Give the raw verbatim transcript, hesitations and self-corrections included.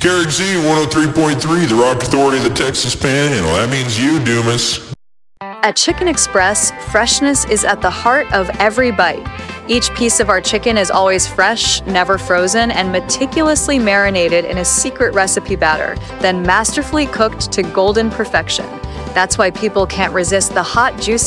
K R X Z one oh three point three, the rock authority of the Texas Panhandle. That means you, Dumas. At Chicken Express, freshness is at the heart of every bite. Each piece of our chicken is always fresh, never frozen, and meticulously marinated in a secret recipe batter, then masterfully cooked to golden perfection. That's why people can't resist the hot, juicy